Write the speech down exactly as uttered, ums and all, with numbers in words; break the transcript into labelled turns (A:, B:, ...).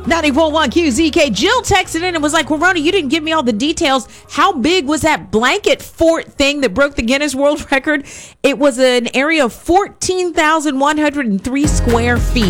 A: ninety-four point one Q Z K. Jill texted in and was like, Corona, you didn't give me all the details. How big was that blanket fort thing that broke the Guinness World Record? It was an area of fourteen thousand one hundred three square feet.